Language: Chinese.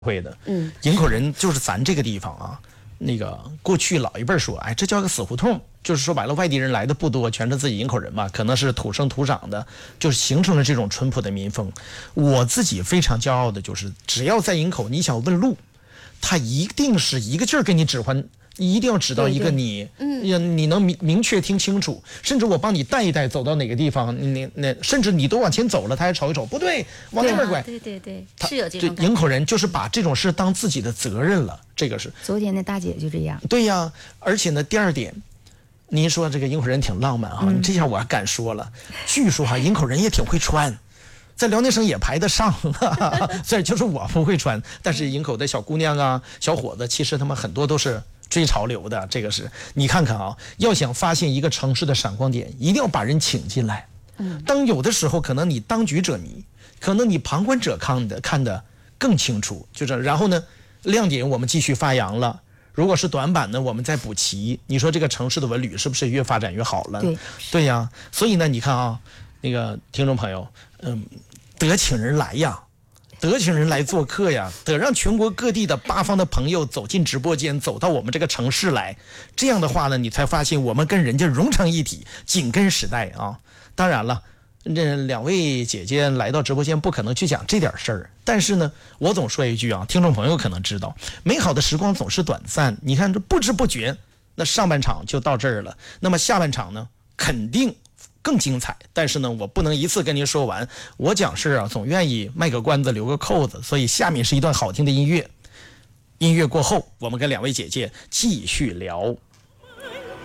会的。营口人就是咱这个地方啊，那个过去老一辈说，哎，这叫个死胡同，就是说白了，外地人来的不多，全是自己营口人嘛，可能是土生土长的，就是形成了这种淳朴的民风。我自己非常骄傲的就是，只要在营口，你想问路，他一定是一个劲儿给你指唤。一定要指到一个你，你能明确听清楚，甚至我帮你带一带，走到哪个地方，甚至你都往前走了，他还瞅一瞅，不对，往那边拐。 对，是有这种感觉。 营口人就是把这种事当自己的责任了，这个是。 昨天那大姐就这样。 对呀，而且呢，第二点，您说这个营口人挺浪漫啊，这下我还敢说了，据说哈，营口人也挺会穿。在辽宁省也排得上，虽然就是我不会穿，但是营口的小姑娘啊、小伙子，其实他们很多都是追潮流的。这个是你看看啊，要想发现一个城市的闪光点，一定要把人请进来。当有的时候可能你当局者迷，可能你旁观者看得更清楚，就这。然后呢，亮点我们继续发扬了。如果是短板呢，我们再补齐。你说这个城市的文旅是不是越发展越好了？对呀。所以呢，你看啊，那个听众朋友，得请人来呀，得请人来做客呀，得让全国各地的八方的朋友走进直播间，走到我们这个城市来。这样的话呢，你才发现我们跟人家融成一体，紧跟时代啊。当然了，这两位姐姐来到直播间不可能去讲这点事儿，但是呢，我总说一句啊，听众朋友可能知道，美好的时光总是短暂。你看这不知不觉，那上半场就到这儿了，那么下半场呢，肯定更精彩，但是呢，我不能一次跟您说完。我讲事啊，总愿意卖个关子，留个扣子，所以下面是一段好听的音乐。音乐过后，我们跟两位姐姐继续聊。